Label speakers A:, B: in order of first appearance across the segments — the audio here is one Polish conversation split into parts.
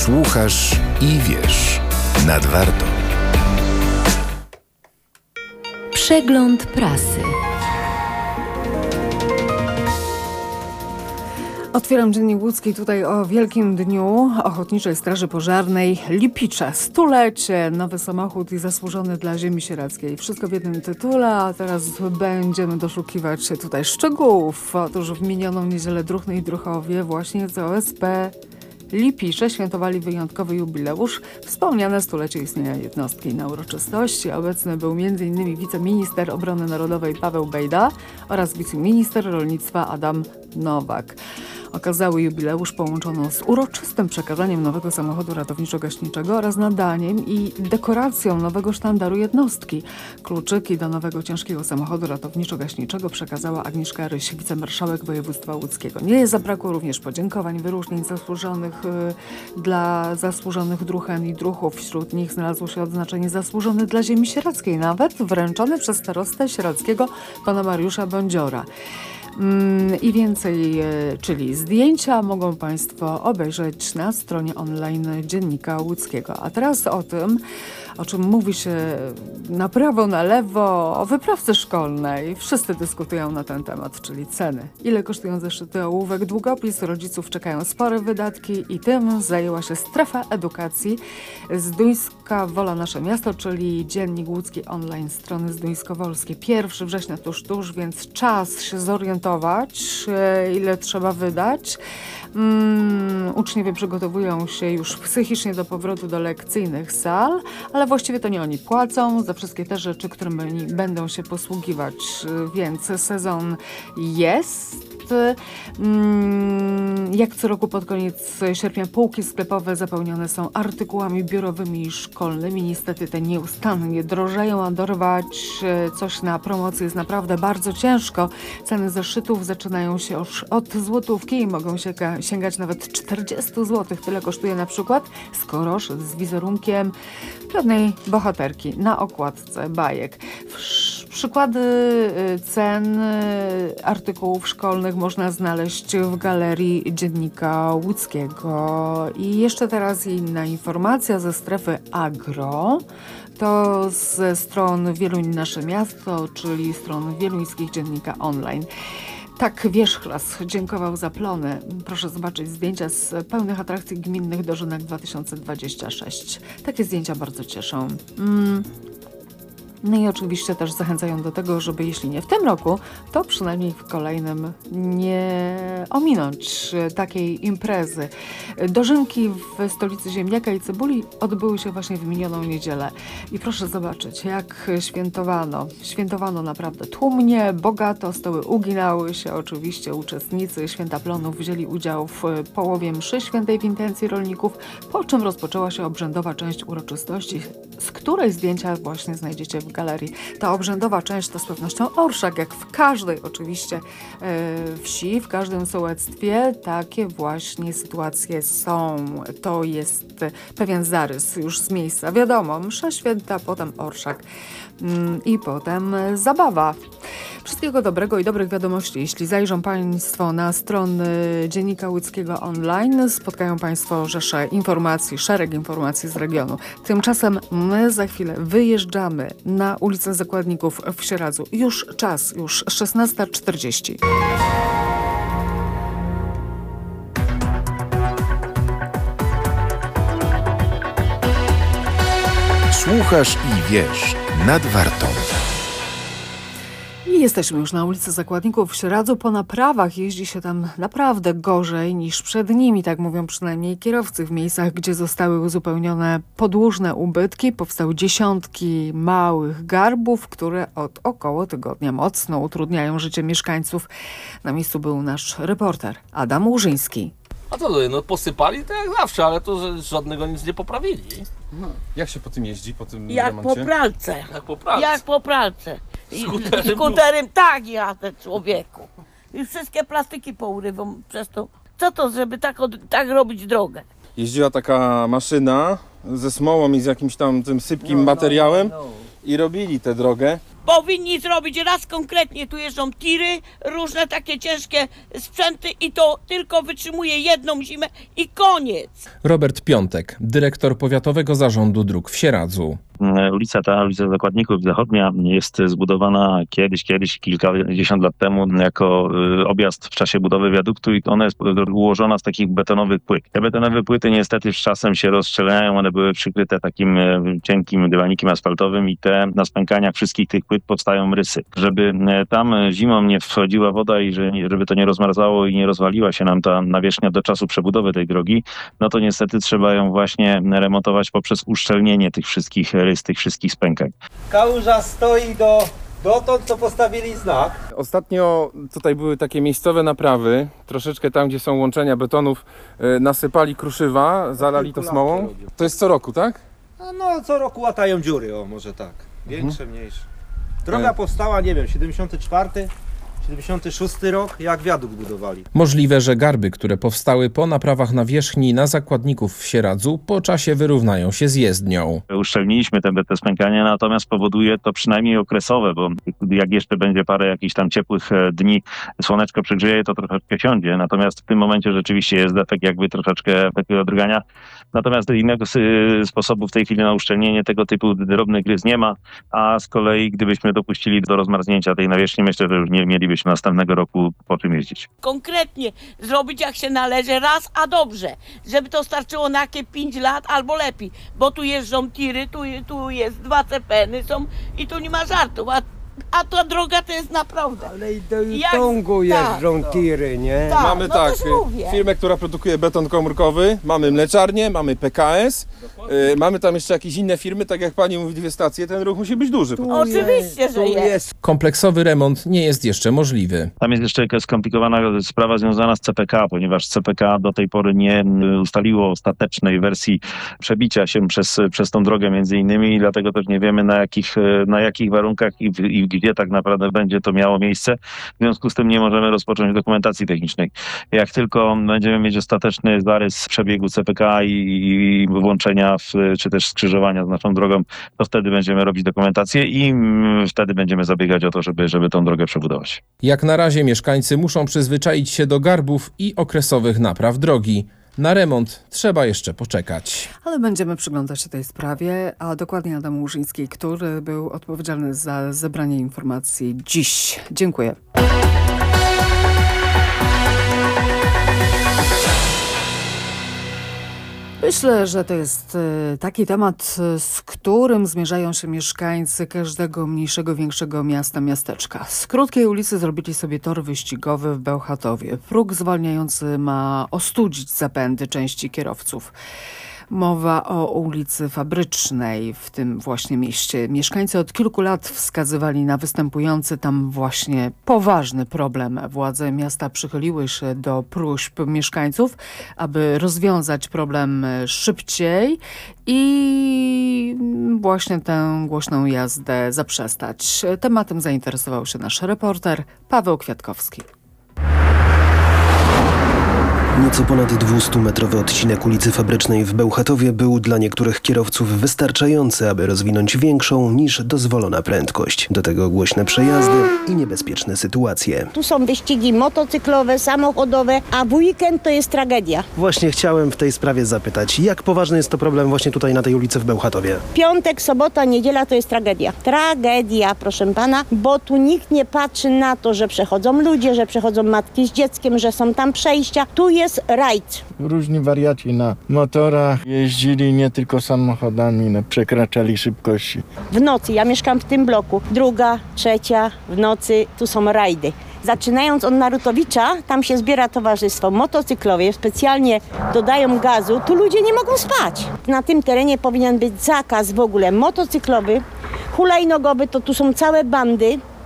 A: Słuchasz i wiesz. Nadwarto.
B: Przegląd prasy.
C: Otwieram Dziennik Łódzki tutaj o wielkim dniu Ochotniczej Straży Pożarnej Lipicze. 100-lecie, nowy samochód i zasłużony dla ziemi sieradzkiej. Wszystko w jednym tytule, a teraz będziemy doszukiwać się tutaj szczegółów. Otóż w minioną niedzielę Druhny i Druchowie właśnie z OSP Lipicze świętowali wyjątkowy jubileusz, wspomniane 100-lecie istnienia jednostki. Na uroczystości obecny był m.in. wiceminister obrony narodowej Paweł Bejda oraz wiceminister rolnictwa Adam Nowak. Okazały jubileusz połączono z uroczystym przekazaniem nowego samochodu ratowniczo-gaśniczego oraz nadaniem i dekoracją nowego sztandaru jednostki. Kluczyki do nowego ciężkiego samochodu ratowniczo-gaśniczego przekazała Agnieszka Ryś, wicemarszałek województwa łódzkiego. Nie zabrakło również podziękowań, wyróżnień dla zasłużonych druhen i druhów. Wśród nich znalazło się odznaczenie zasłużone dla ziemi sieradzkiej, nawet wręczone przez starostę sieradzkiego pana Mariusza Bądziora. I więcej, czyli zdjęcia mogą Państwo obejrzeć na stronie online Dziennika Łódzkiego. A teraz o tym, o czym mówi się na prawo, na lewo, o wyprawce szkolnej. Wszyscy dyskutują na ten temat, czyli ceny. Ile kosztują zeszyty, ołówek, długopis? Rodziców czekają spore wydatki i tym zajęła się strefa edukacji Zduńska Wola Nasze Miasto, czyli Dziennik Łódzki online strony zduńskowolskiej. 1 września tuż, więc czas się zorientować, ile trzeba wydać. Uczniowie przygotowują się już psychicznie do powrotu do lekcyjnych sal, ale właściwie to nie oni płacą za wszystkie te rzeczy, którymi będą się posługiwać, więc sezon jest. Jak co roku pod koniec sierpnia półki sklepowe zapełnione są artykułami biurowymi i szkolnymi. Niestety te nieustannie drożeją, a dorwać coś na promocję jest naprawdę bardzo ciężko. Ceny zeszytów zaczynają się już od złotówki i mogą sięgać nawet 40 zł. Tyle kosztuje na przykład skoroszet z wizerunkiem pewnej bohaterki na okładce bajek. Przykłady cen artykułów szkolnych można znaleźć w galerii Dziennika Łódzkiego. I jeszcze teraz inna informacja ze strefy agro. To ze stron Wieluń Nasze Miasto, czyli stron wieluńskich Dziennika Online. Tak, Wierzchlas dziękował za plony. Proszę zobaczyć zdjęcia z pełnych atrakcji gminnych Dożynek 2026. Takie zdjęcia bardzo cieszą. No i oczywiście też zachęcają do tego, żeby jeśli nie w tym roku, to przynajmniej w kolejnym nie ominąć takiej imprezy. Dożynki w stolicy ziemniaka i cebuli odbyły się właśnie w minioną niedzielę. I proszę zobaczyć, jak świętowano. Świętowano naprawdę tłumnie, bogato, stoły uginały się. Oczywiście uczestnicy Święta Plonów wzięli udział w połowie mszy świętej w intencji rolników, po czym rozpoczęła się obrzędowa część uroczystości, z której zdjęcia właśnie znajdziecie w galerii. Ta obrzędowa część to z pewnością orszak, jak w każdej oczywiście wsi, w każdym sołectwie takie właśnie sytuacje są. To jest pewien zarys już z miejsca. Wiadomo, msza święta, potem orszak i potem zabawa. Wszystkiego dobrego i dobrych wiadomości. Jeśli zajrzą Państwo na strony Dziennika Łódzkiego online, spotkają Państwo rzeszę informacji, szereg informacji z regionu. Tymczasem my za chwilę wyjeżdżamy na ulicę Zakładników w Sieradzu. Już czas, już 16:40.
A: Słuchasz i wiesz. Nadwarto.
C: I jesteśmy już na ulicy Zakładników w Sieradzu. Po naprawach jeździ się tam naprawdę gorzej niż przed nimi, tak mówią przynajmniej kierowcy. W miejscach, gdzie zostały uzupełnione podłużne ubytki, powstały dziesiątki małych garbów, które od około tygodnia mocno utrudniają życie mieszkańców. Na miejscu był nasz reporter Adam Łużyński.
D: A co tutaj, no posypali to jak zawsze, ale to żadnego nic nie poprawili.
E: No, jak się po tym jeździ, po tym
F: Jak
E: remoncie?
F: po pralce.
D: Jak po pracy.
F: Jak po pralce. I skuterem tak jadę, człowieku. I wszystkie plastyki pourywam przez to. Co to, żeby tak robić drogę?
E: Jeździła taka maszyna ze smołą i z jakimś tam tym sypkim materiałem i robili tę drogę.
F: Powinni zrobić raz konkretnie, tu jeżdżą tiry, różne takie ciężkie sprzęty i to tylko wytrzymuje jedną zimę i koniec.
G: Robert Piątek, dyrektor Powiatowego Zarządu Dróg w Sieradzu.
H: Ulica Zakładników Zachodnia jest zbudowana kiedyś, kilkadziesiąt lat temu jako objazd w czasie budowy wiaduktu i ona jest ułożona z takich betonowych płyt. Te betonowe płyty niestety z czasem się rozstrzelają, one były przykryte takim cienkim dywanikiem asfaltowym i na spękaniach wszystkich tych płyt powstają rysy. Żeby tam zimą nie wchodziła woda i żeby to nie rozmarzało i nie rozwaliła się nam ta nawierzchnia do czasu przebudowy tej drogi, no to niestety trzeba ją właśnie remontować poprzez uszczelnienie tych wszystkich rys, tych wszystkich spękań.
I: Kałuża stoi dotąd, co postawili znak.
E: Ostatnio tutaj były takie miejscowe naprawy, troszeczkę tam, gdzie są łączenia betonów, nasypali kruszywa, zalali to smołą. To jest co roku, tak?
I: No, co roku łatają dziury, o może tak. Większe, mniejsze. Droga powstała, nie wiem, 74, 76 rok, jak wiadukt budowali.
G: Możliwe, że garby, które powstały po naprawach nawierzchni na zakładników w Sieradzu, po czasie wyrównają się z jezdnią.
H: Uszczelniliśmy te spękania, natomiast powoduje to przynajmniej okresowe, bo jak jeszcze będzie parę jakichś tam ciepłych dni, słoneczko przygrzeje, to troszeczkę siądzie. Natomiast w tym momencie rzeczywiście jest defekt jakby troszeczkę takiego drgania. Natomiast innego sposobu w tej chwili na uszczelnienie tego typu drobnych gryz nie ma, a z kolei gdybyśmy dopuścili do rozmarznięcia tej nawierzchni, myślę, że już nie mielibyśmy następnego roku po czym jeździć.
F: Konkretnie zrobić jak się należy raz, a dobrze, żeby to starczyło na jakie 5 lat albo lepiej, bo tu jeżdżą tiry, tu jest 2 cepeny są i tu nie ma żartów, a ta droga to jest naprawdę.
I: Ale i do Jutongu jeżdżą tiry, nie?
F: Tak,
E: Mamy
F: no
E: tak,
F: też mówię.
E: firmę, która produkuje beton komórkowy, mamy mleczarnię, mamy PKS, mamy tam jeszcze jakieś inne firmy, tak jak pani mówi, 2 stacje, ten ruch musi być duży.
F: Oczywiście, że jest.
G: Kompleksowy remont nie jest jeszcze możliwy.
H: Tam jest jeszcze jakaś skomplikowana sprawa związana z CPK, ponieważ CPK do tej pory nie ustaliło ostatecznej wersji przebicia się przez tą drogę między innymi i dlatego też nie wiemy na jakich warunkach i gdzie tak naprawdę będzie to miało miejsce. W związku z tym nie możemy rozpocząć dokumentacji technicznej. Jak tylko będziemy mieć ostateczny zarys przebiegu CPK i włączenia czy też skrzyżowania z naszą drogą, to wtedy będziemy robić dokumentację i wtedy będziemy zabiegać o to, żeby tą drogę przebudować.
G: Jak na razie mieszkańcy muszą przyzwyczaić się do garbów i okresowych napraw drogi. Na remont trzeba jeszcze poczekać.
C: Ale będziemy przyglądać się tej sprawie, a dokładnie Adam Łużyński, który był odpowiedzialny za zebranie informacji dziś. Dziękuję. Myślę, że to jest taki temat, z którym zmierzają się mieszkańcy każdego mniejszego, większego miasta, miasteczka. Z krótkiej ulicy zrobili sobie tor wyścigowy w Bełchatowie. Próg zwalniający ma ostudzić zapędy części kierowców. Mowa o ulicy Fabrycznej w tym właśnie mieście. Mieszkańcy od kilku lat wskazywali na występujący tam właśnie poważny problem. Władze miasta przychyliły się do próśb mieszkańców, aby rozwiązać problem szybciej i właśnie tę głośną jazdę zaprzestać. Tematem zainteresował się nasz reporter Paweł Kwiatkowski.
J: Nieco ponad 200-metrowy odcinek ulicy Fabrycznej w Bełchatowie był dla niektórych kierowców wystarczający, aby rozwinąć większą niż dozwolona prędkość. Do tego głośne przejazdy i niebezpieczne sytuacje.
K: Tu są wyścigi motocyklowe, samochodowe, a w weekend to jest tragedia.
J: Właśnie chciałem w tej sprawie zapytać, jak poważny jest to problem właśnie tutaj na tej ulicy w Bełchatowie?
K: Piątek, sobota, niedziela to jest tragedia. Tragedia, proszę pana, bo tu nikt nie patrzy na to, że przechodzą ludzie, że przechodzą matki z dzieckiem, że są tam przejścia. Tu jest rajd.
L: Różni wariaci na motorach jeździli nie tylko samochodami, przekraczali szybkości.
K: W nocy, ja mieszkam w tym bloku, 2., 3. w nocy, tu są rajdy. Zaczynając od Narutowicza, tam się zbiera towarzystwo motocyklowe, specjalnie dodają gazu, tu ludzie nie mogą spać. Na tym terenie powinien być zakaz w ogóle motocyklowy, hulajnogowy, to tu są całe bandy,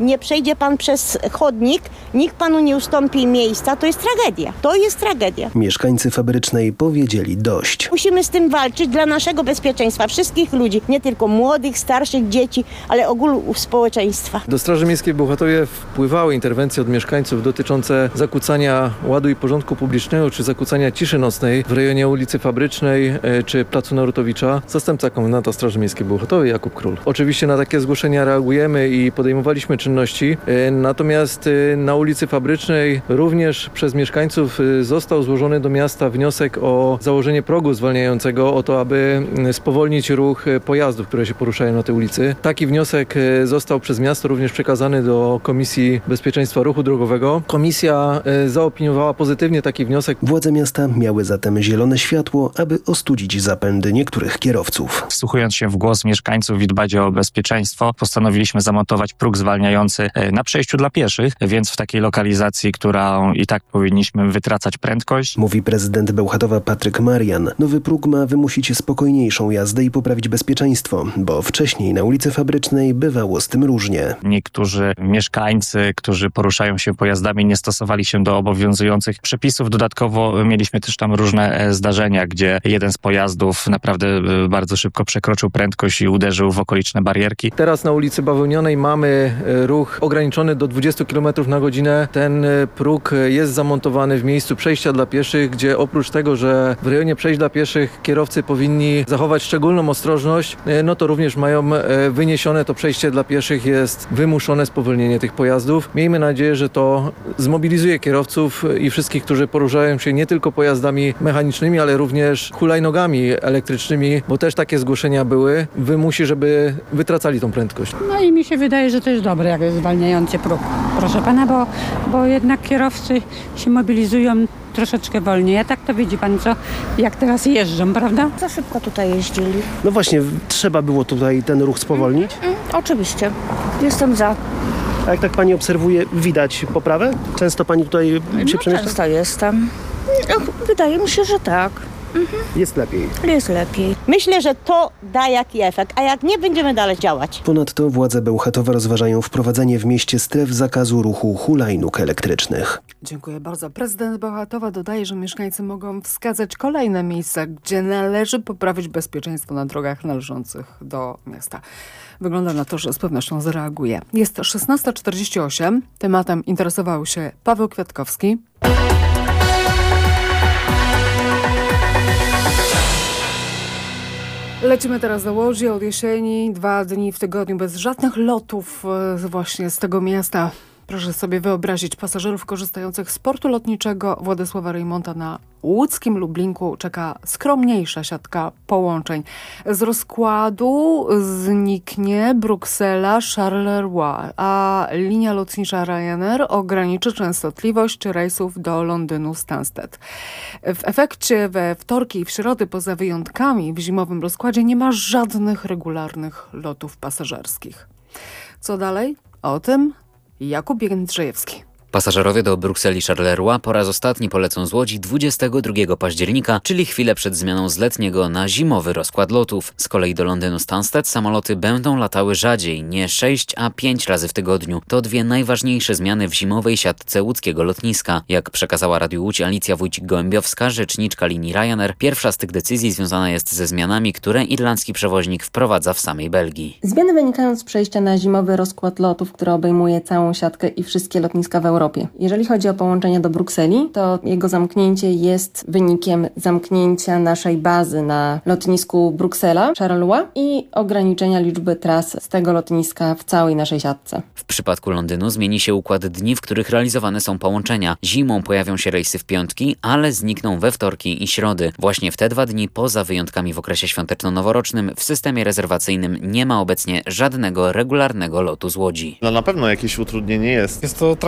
K: nie przejdzie pan przez chodnik, nikt panu nie ustąpi miejsca, to jest tragedia. To jest tragedia.
J: Mieszkańcy Fabrycznej powiedzieli dość.
K: Musimy z tym walczyć dla naszego bezpieczeństwa, wszystkich ludzi, nie tylko młodych, starszych, dzieci, ale ogółu społeczeństwa.
M: Do Straży Miejskiej w Bełchatowie wpływały interwencje od mieszkańców dotyczące zakłócania ładu i porządku publicznego, czy zakłócania ciszy nocnej w rejonie ulicy Fabrycznej, czy placu Narutowicza. Zastępca komendanta Straży Miejskiej w Bełchatowie Jakub Król. Oczywiście na takie zgłoszenia reagujemy i podejmowaliśmy czynności, natomiast na ulicy Fabrycznej również przez mieszkańców został złożony do miasta wniosek o założenie progu zwalniającego, o to, aby spowolnić ruch pojazdów, które się poruszają na tej ulicy. Taki wniosek został przez miasto również przekazany do Komisji Bezpieczeństwa Ruchu Drogowego. Komisja zaopiniowała pozytywnie taki wniosek.
J: Władze miasta miały zatem zielone światło, aby ostudzić zapędy niektórych kierowców.
N: Wsłuchując się w głos mieszkańców i dbać o bezpieczeństwo, postanowiliśmy zamontować próg zwalniający na przejściu dla pieszych, więc w takiej lokalizacji, którą i tak powinniśmy wytracać prędkość.
J: Mówi prezydent Bełchatowa Patryk Marian. Nowy próg ma wymusić spokojniejszą jazdę i poprawić bezpieczeństwo, bo wcześniej na ulicy Fabrycznej bywało z tym różnie.
N: Niektórzy mieszkańcy, którzy poruszają się pojazdami, nie stosowali się do obowiązujących przepisów. Dodatkowo mieliśmy też tam różne zdarzenia, gdzie jeden z pojazdów naprawdę bardzo szybko przekroczył prędkość i uderzył w okoliczne barierki.
M: Teraz na ulicy Bawełnionej mamy ruch ograniczony do 20 km na godzinę. Ten próg jest zamontowany w miejscu przejścia dla pieszych, gdzie oprócz tego, że w rejonie przejść dla pieszych kierowcy powinni zachować szczególną ostrożność, no to również mają wyniesione to przejście dla pieszych, jest wymuszone spowolnienie tych pojazdów. Miejmy nadzieję, że to zmobilizuje kierowców i wszystkich, którzy poruszają się nie tylko pojazdami mechanicznymi, ale również hulajnogami elektrycznymi, bo też takie zgłoszenia były, wymusi, żeby wytracali tą prędkość.
O: No i mi się wydaje, że to jest dobre, jak jest zwalniający próg. Proszę pana, bo jednak kierowcy się mobilizują troszeczkę wolniej. A tak to widzi pan co, jak teraz jeżdżą, prawda?
K: Za szybko tutaj jeździli.
P: No właśnie, trzeba było tutaj ten ruch spowolnić?
K: Oczywiście. Jestem za.
P: A jak tak pani obserwuje, widać poprawę? Często pani tutaj się przemieszcza?
K: Często jestem. No, wydaje mi się, że tak.
P: Jest lepiej.
K: Jest lepiej. Myślę, że to da jaki efekt, a jak nie, będziemy dalej działać.
J: Ponadto władze Bełchatowa rozważają wprowadzenie w mieście stref zakazu ruchu hulajnóg elektrycznych.
C: Dziękuję bardzo. Prezydent Bełchatowa dodaje, że mieszkańcy mogą wskazać kolejne miejsca, gdzie należy poprawić bezpieczeństwo na drogach należących do miasta. Wygląda na to, że z pewnością zareaguje. Jest 16:48. Tematem interesował się Paweł Kwiatkowski. Lecimy teraz do Łodzi. Od jesieni 2 dni w tygodniu bez żadnych lotów właśnie z tego miasta. Proszę sobie wyobrazić, pasażerów korzystających z portu lotniczego Władysława Reymonta na łódzkim Lublinku czeka skromniejsza siatka połączeń. Z rozkładu zniknie Bruksela Charleroi, a linia lotnicza Ryanair ograniczy częstotliwość rejsów do Londynu Stansted. W efekcie we wtorki i w środy, poza wyjątkami, w zimowym rozkładzie nie ma żadnych regularnych lotów pasażerskich. Co dalej? O tym Jakub Jędrzejewski.
Q: Pasażerowie do Brukseli Charleroi po raz ostatni polecą z Łodzi 22 października, czyli chwilę przed zmianą z letniego na zimowy rozkład lotów. Z kolei do Londynu Stansted samoloty będą latały rzadziej, nie 6, a 5 razy w tygodniu. To dwie najważniejsze zmiany w zimowej siatce łódzkiego lotniska. Jak przekazała Radiu Łódź Alicja Wójcik-Gołębiowska, rzeczniczka linii Ryanair, pierwsza z tych decyzji związana jest ze zmianami, które irlandzki przewoźnik wprowadza w samej Belgii.
R: Zmiany wynikają z przejścia na zimowy rozkład lotów, który obejmuje całą siatkę i wszystkie lotniska w Europie. Jeżeli chodzi o połączenie do Brukseli, to jego zamknięcie jest wynikiem zamknięcia naszej bazy na lotnisku Bruksela, Charleroi i ograniczenia liczby tras z tego lotniska w całej naszej siatce.
Q: W przypadku Londynu zmieni się układ dni, w których realizowane są połączenia. Zimą pojawią się rejsy w piątki, ale znikną we wtorki i środy. Właśnie w te 2 dni, poza wyjątkami w okresie świąteczno-noworocznym, w systemie rezerwacyjnym nie ma obecnie żadnego regularnego lotu z Łodzi.
S: No na pewno jakieś utrudnienie jest.
E: Jest to tragedia.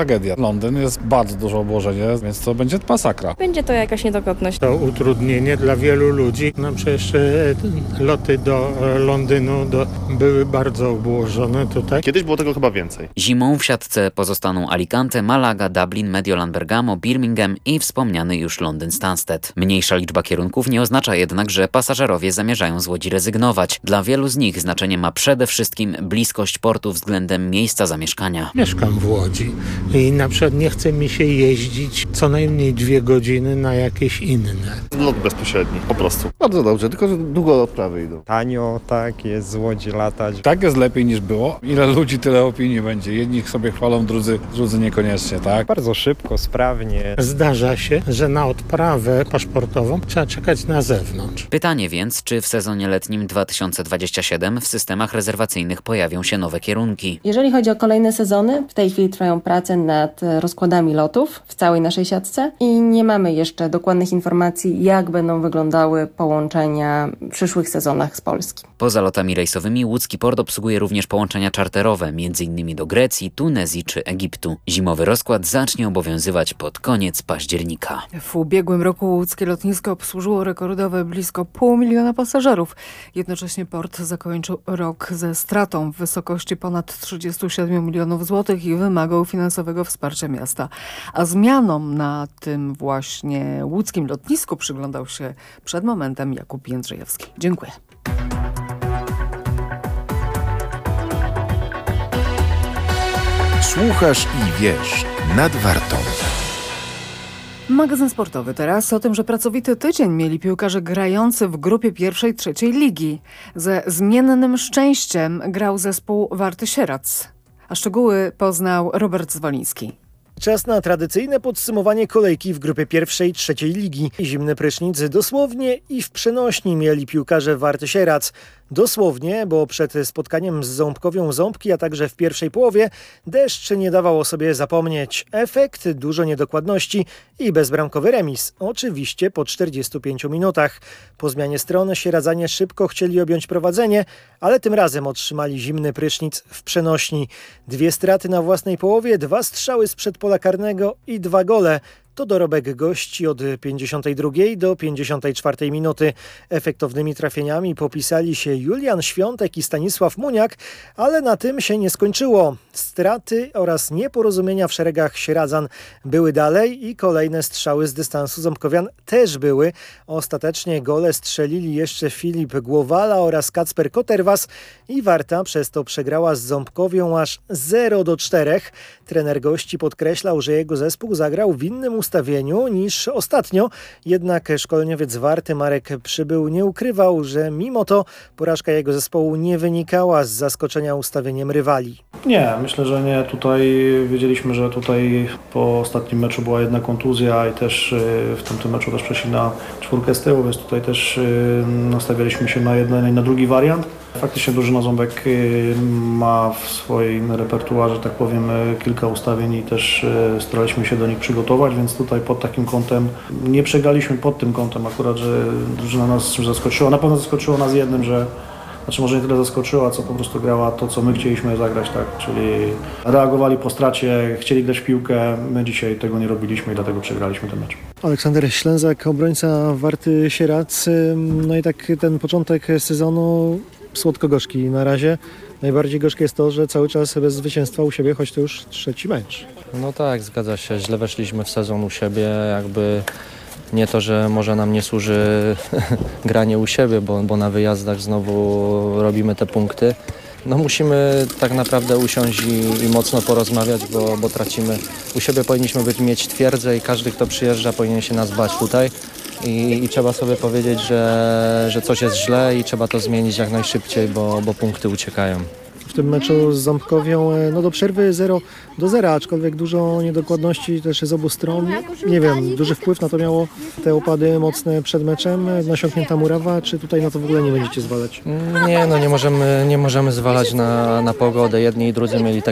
S: Londyn jest bardzo duże obłożenie, więc to będzie masakra.
T: Będzie to jakaś niedogodność.
U: To utrudnienie dla wielu ludzi. No przecież loty do Londynu były bardzo obłożone tutaj.
V: Kiedyś było tego chyba więcej.
Q: Zimą w siatce pozostaną Alicante, Malaga, Dublin, Mediolan, Bergamo, Birmingham i wspomniany już Londyn Stansted. Mniejsza liczba kierunków nie oznacza jednak, że pasażerowie zamierzają z Łodzi rezygnować. Dla wielu z nich znaczenie ma przede wszystkim bliskość portu względem miejsca zamieszkania.
U: Mieszkam w Łodzi i na przykład nie chce mi się jeździć co najmniej 2 godziny na jakieś inne.
V: Lot bezpośredni, po prostu.
W: Bardzo dobrze, tylko że długo odprawy idą.
X: Tanio, tak, jest z Łodzi latać.
S: Tak jest lepiej niż było. Ile ludzi, tyle opinii będzie. Jedni sobie chwalą, drudzy niekoniecznie, tak?
X: Bardzo szybko, sprawnie.
U: Zdarza się, że na odprawę paszportową trzeba czekać na zewnątrz.
Q: Pytanie więc, czy w sezonie letnim 2027 w systemach rezerwacyjnych pojawią się nowe kierunki?
R: Jeżeli chodzi o kolejne sezony, w tej chwili trwają prace nad rozkładami lotów w całej naszej siatce i nie mamy jeszcze dokładnych informacji, jak będą wyglądały połączenia w przyszłych sezonach z Polski.
Q: Poza lotami rejsowymi łódzki port obsługuje również połączenia czarterowe, m.in. do Grecji, Tunezji czy Egiptu. Zimowy rozkład zacznie obowiązywać pod koniec października.
C: W ubiegłym roku łódzkie lotnisko obsłużyło rekordowe blisko 500 000 pasażerów. Jednocześnie port zakończył rok ze stratą w wysokości ponad 37 milionów złotych i wymagał finansowego wsparcia miasta. A zmianom na tym właśnie łódzkim lotnisku przyglądał się przed momentem Jakub Jędrzejewski. Dziękuję.
A: Słuchasz i wiesz, nad Wartą.
C: Magazyn sportowy teraz o tym, że pracowity tydzień mieli piłkarze grający w grupie pierwszej, trzeciej ligi. Ze zmiennym szczęściem grał zespół Warty Sierac. A szczegóły poznał Robert Zwoliński.
Y: Czas na tradycyjne podsumowanie kolejki w grupie pierwszej, trzeciej ligi. Zimny prysznic dosłownie i w przenośni mieli piłkarze Warty Sierac. Dosłownie, bo przed spotkaniem z Ząbkowią Ząbki, a także w pierwszej połowie deszcz nie dawał o sobie zapomnieć. Efekt, dużo niedokładności i bezbramkowy remis. Oczywiście po 45 minutach. Po zmianie strony Sieradzanie szybko chcieli objąć prowadzenie, ale tym razem otrzymali zimny prysznic w przenośni. 2 straty na własnej połowie, 2 strzały sprzed pola karnego i 2 gole. To dorobek gości od 52 do 54 minuty. Efektownymi trafieniami popisali się Julian Świątek i Stanisław Muniak, ale na tym się nie skończyło. Straty oraz nieporozumienia w szeregach Sieradzan były dalej i kolejne strzały z dystansu Ząbkowian też były. Ostatecznie gole strzelili jeszcze Filip Głowala oraz Kacper Koterwas i Warta przez to przegrała z Ząbkowią aż 0-4. Trener gości podkreślał, że jego zespół zagrał w innym ustawieniu niż ostatnio, jednak szkoleniowiec Warty Marek Przybył nie ukrywał, że mimo to porażka jego zespołu nie wynikała z zaskoczenia ustawieniem rywali.
Z: Nie, myślę, że nie. Tutaj wiedzieliśmy, że tutaj po ostatnim meczu była jedna kontuzja i też w tamtym meczu też przeszli na 4 z tyłu, więc tutaj też nastawialiśmy się na jeden i na drugi wariant. Faktycznie drużyna Ząbek ma w swoim repertuarze, tak powiem, kilka ustawień i też staraliśmy się do nich przygotować, więc tutaj pod takim kątem nie przegraliśmy pod tym kątem akurat, że drużyna nas zaskoczyła. Na pewno zaskoczyło nas jednym, że może nie tyle zaskoczyła, co po prostu grała to, co my chcieliśmy zagrać, tak? Czyli reagowali po stracie, chcieli grać w piłkę, my dzisiaj tego nie robiliśmy i dlatego przegraliśmy ten mecz.
Y: Aleksander Ślęzak, obrońca Warty Sierac. No i tak ten początek sezonu słodko-gorzki na razie. Najbardziej gorzkie jest to, że cały czas bez zwycięstwa u siebie, choć to już 3. mecz.
M: No tak, zgadza się. Źle weszliśmy w sezon u siebie, jakby nie to, że może nam nie służy granie u siebie, bo na wyjazdach znowu robimy te punkty. No musimy tak naprawdę usiąść i mocno porozmawiać, bo tracimy. U siebie powinniśmy mieć twierdzę i każdy, kto przyjeżdża, powinien się nas bać tutaj. I trzeba sobie powiedzieć, że coś jest źle i trzeba to zmienić jak najszybciej, bo punkty uciekają.
Y: W tym meczu z Ząbkowią do przerwy 0-0, aczkolwiek dużo niedokładności też z obu stron. Nie wiem, duży wpływ na to miało te opady mocne przed meczem, nasiąknięta murawa, czy tutaj na to w ogóle nie będziecie zwalać?
M: Nie, no nie możemy zwalać na pogodę. Jedni i drudzy mieli